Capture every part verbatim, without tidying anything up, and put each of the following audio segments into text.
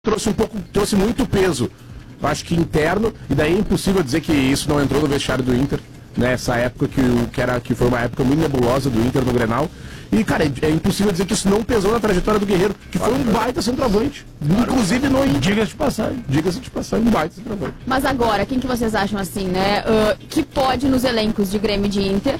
trouxe um pouco, trouxe muito peso, eu acho que interno, e daí é impossível dizer que isso não entrou no vestiário do Inter, nessa época que, o, que, era, que foi uma época muito nebulosa do Inter no Grenal, e cara, é, é impossível dizer que isso não pesou na trajetória do Guerreiro, que foi um baita centroavante, inclusive no Inter. Diga-se de passagem. Diga-se de passagem, um baita centroavante. Mas agora, quem que vocês acham assim, né, uh, que pode nos elencos de Grêmio e de Inter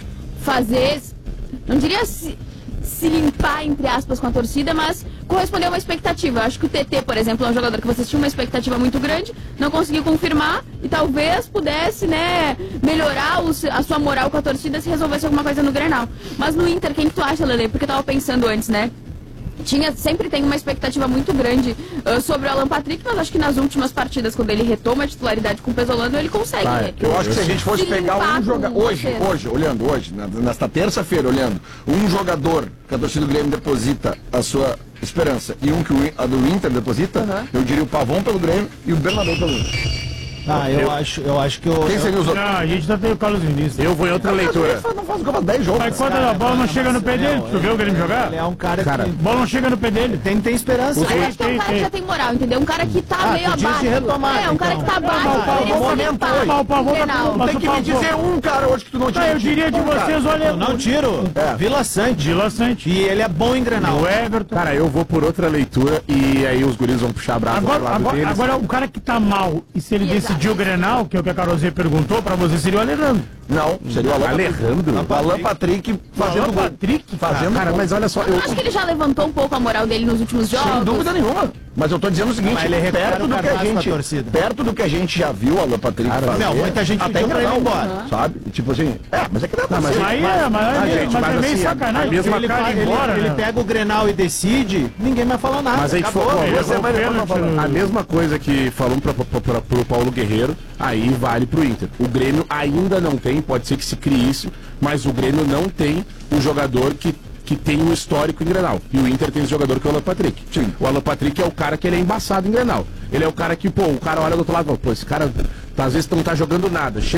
fazer, não diria se, se limpar, entre aspas, com a torcida, mas corresponder a uma expectativa. Eu acho que o T T, por exemplo, é um jogador que vocês tinham uma expectativa muito grande, não conseguiu confirmar e talvez pudesse, né, melhorar o, a sua moral com a torcida se resolvesse alguma coisa no Grenal. Mas no Inter, quem que tu acha, Lele? Porque eu tava pensando antes, né? Tinha, sempre tem uma expectativa muito grande uh, sobre o Alan Patrick, mas acho que nas últimas partidas, quando ele retoma a titularidade com o Pesolano, ele consegue. Ah, né? eu acho que se a gente fosse se pegar um jogador, hoje, vocês. hoje, olhando, hoje, nesta terça-feira, olhando, um jogador que a torcida do Grêmio deposita a sua esperança e um que o, a do Inter deposita, uhum. eu diria o Pavão pelo Grêmio e o Bernabéu pelo Inter. Ah, eu, eu acho, eu acho que eu... Quem seria os outros? Não, a gente já tem o Carlos Vinícius. Eu vou em outra leitura. Não faz o Copa dez jogos. Mas quando a bola não chega no pé dele, tu viu o Grêmio jogar? Ele é um cara, cara que... A bola não chega no pé dele. Tem, tem esperança. Eu acho que é um cara que já tem moral, entendeu? Um cara que tá Ah, meio tu diz de abaixo. retomada, É, um cara então. que tá abaixo. Não, não, deveria no se momento limpar hoje. O Pavão tá Grenal. com- Tem que me dizer um cara hoje que tu não tinha. Ah, eu diria de Um cara. vocês, olha... Eu não tiro. É. Vila Sante. Vila Sante. E ele é bom em Grenal. O Everton. Cara, eu vou por outra leitura e aí os guris vão puxar a brasa pro Agora, lado agora, deles. agora, o cara que tá mal, e se ele Exato. decidiu o Grenal, que é o que a Carolzinha perguntou, pra você seria o Alejandro. Não, seria o Alan Alejandro? Patrick. O Alan Patrick fazendo Alan gol. Patrick? Fazendo Cara, gol. mas olha só, Eu eu... acho que ele já levantou um pouco a moral dele nos últimos jogos. Sem dúvida nenhuma. Mas eu tô dizendo o seguinte, Mas ele recupera perto o do que a cartaz com a gente, torcida. perto do que a gente já viu o Alan Patrick Cara, fazer. não, muita gente até pediu pra ele ir Grenal, embora. sabe? Tipo assim, é, mas é que dá pra mas ser. Aí é, mas, Ah, é, gente, mas mas é meio assim, sacanagem. a mesma ele Ele, cara ele, embora, ele né? pega o Grenal e decide, ninguém vai falar nada. Mas a gente Acabou. falou, Ele você errou vai o pênalti no- a mesma coisa que falamos para o Paulo Guerreiro, aí vale pro Inter. O Grêmio ainda não tem, pode ser que se crie isso, mas o Grêmio não tem um jogador que, que tem um histórico em Grenal. E o Inter tem esse jogador que é o Alan Patrick. Sim. O Alan Patrick é o cara que ele é embaçado em Grenal. Ele é o cara que, pô, o cara olha do outro lado e fala, pô, esse cara às vezes não tá jogando nada.